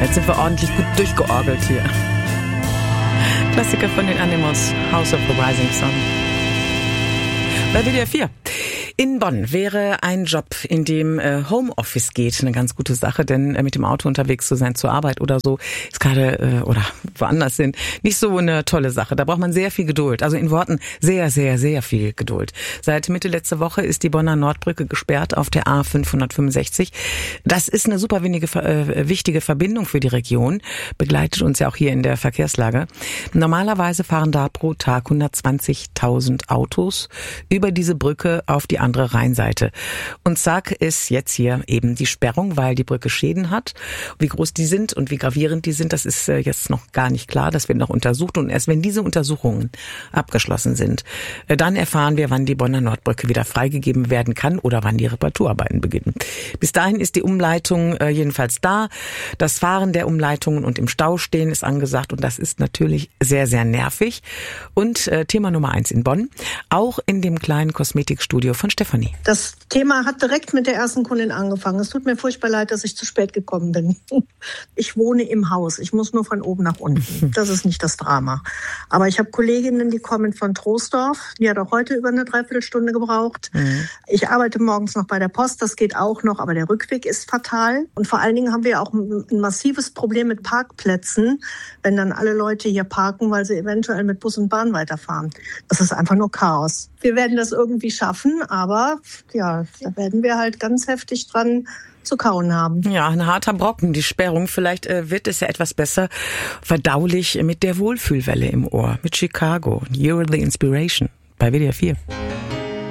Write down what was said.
Jetzt sind wir ordentlich gut durchgeorgelt hier. Klassiker von den Animals, House of the Rising Sun. Bei WDR 4. In Bonn wäre ein Job, in dem Homeoffice geht, eine ganz gute Sache, denn mit dem Auto unterwegs zu sein zur Arbeit oder so ist gerade oder woanders sind nicht so eine tolle Sache. Da braucht man sehr viel Geduld. Also in Worten sehr, sehr, sehr viel Geduld. Seit Mitte letzter Woche ist die Bonner Nordbrücke gesperrt auf der A565. Das ist eine super wichtige Verbindung für die Region, begleitet uns ja auch hier in der Verkehrslage. Normalerweise fahren da pro Tag 120.000 Autos über diese Brücke auf die andere Rheinseite. Und zack ist jetzt hier eben die Sperrung, weil die Brücke Schäden hat. Wie groß die sind und wie gravierend die sind, das ist jetzt noch gar nicht klar. Das wird noch untersucht. Und erst wenn diese Untersuchungen abgeschlossen sind, dann erfahren wir, wann die Bonner Nordbrücke wieder freigegeben werden kann oder wann die Reparaturarbeiten beginnen. Bis dahin ist die Umleitung jedenfalls da. Das Fahren der Umleitungen und im Stau stehen ist angesagt. Und das ist natürlich sehr, sehr nervig. Und Thema Nummer 1 in Bonn, auch in dem kleinen Kosmetikstudio von Stefanie. Das Thema hat direkt mit der ersten Kundin angefangen. Es tut mir furchtbar leid, dass ich zu spät gekommen bin. Ich wohne im Haus. Ich muss nur von oben nach unten. Das ist nicht das Drama. Aber ich habe Kolleginnen, die kommen von Troisdorf. Die hat auch heute über eine Dreiviertelstunde gebraucht. Ich arbeite morgens noch bei der Post. Das geht auch noch, aber der Rückweg ist fatal. Und vor allen Dingen haben wir auch ein massives Problem mit Parkplätzen, wenn dann alle Leute hier parken, weil sie eventuell mit Bus und Bahn weiterfahren. Das ist einfach nur Chaos. Wir werden das irgendwie schaffen, aber ja, da werden wir halt ganz heftig dran zu kauen haben. Ja, ein harter Brocken, die Sperrung. Vielleicht wird es ja etwas besser verdaulich mit der Wohlfühlwelle im Ohr, mit Chicago. You're the Inspiration bei WDR 4.